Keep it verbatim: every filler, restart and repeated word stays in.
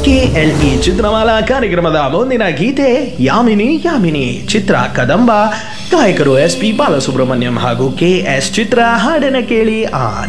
K L E Chitramala ಕಾರ್ಯಕ್ರಮದ ಮುಂದಿನ ಗೀತೆ ಯಾಮಿನಿ ಯಾಮಿನಿ ಚಿತ್ರ ಕದಂಬ. ಗಾಯಕರು ಎಸ್ ಪಿ ಬಾಲಸುಬ್ರಹ್ಮಣ್ಯಂ ಹಾಗೂ ಕೆ ಎಸ್ ಚಿತ್ರ. ಹಾಡನ್ನ ಕೇಳಿ ಆನಂದಿಸಿ.